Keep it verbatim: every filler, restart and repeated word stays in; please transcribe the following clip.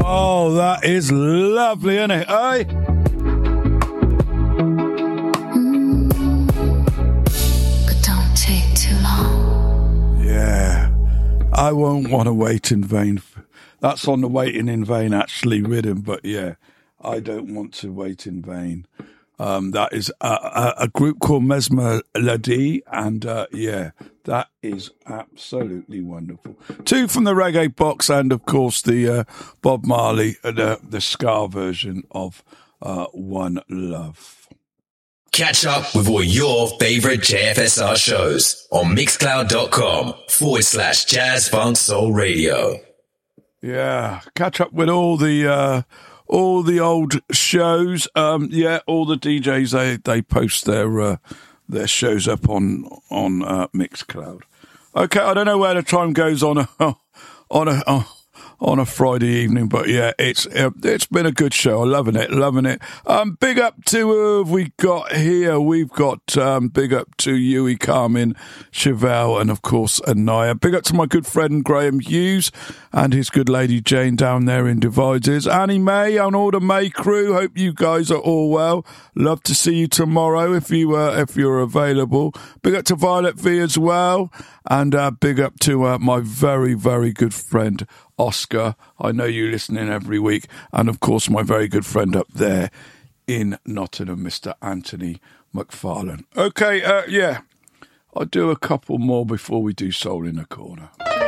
Oh, that is lovely, isn't it, eh? Mm, but don't take too long. Yeah. I won't want to wait in vain. That's on the Waiting in Vain, actually, rhythm, but yeah, I don't want to wait in vain. Um, that is a, a, a group called Mesmelody, and uh, yeah, that is absolutely wonderful. Two from the reggae box, and of course the uh, Bob Marley, uh, the, the ska version of uh, One Love. Catch up with all your favourite J F S R shows on mixcloud.com forward slash Jazz Funk Soul Radio. Yeah, catch up with all the uh, all the old shows. Um, yeah, all the D Js they they post their uh, their shows up on on uh, Mixcloud. Okay, I don't know where the time goes on a on a. Uh, on a Friday evening, but yeah, it's uh, it's been a good show. I'm loving it, loving it. Um, big up to who have we got here? We've got um, big up to Yui, Carmen, Chevelle, and of course Anaya. Big up to my good friend Graham Hughes and his good lady Jane down there in Dividers. Annie May and all the May crew. Hope you guys are all well. Love to see you tomorrow if you uh, if you're available. Big up to Violet V as well, and uh, big up to uh, my very very good friend Oscar. I know you listening every week, and of course my very good friend up there in Nottingham, Mister Anthony McFarlane. Okay, uh, yeah, I'll do a couple more before we do Soul in the Corner.